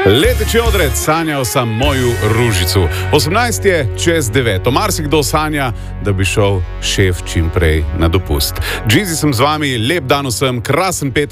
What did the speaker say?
Leteči odred, sanjal sem moju ružicu. 18 je čez 9. Marsikdo sanja, da bi šel šef čim prej na dopust. Džizi sem z vami, lep dan vsem, krasen petek.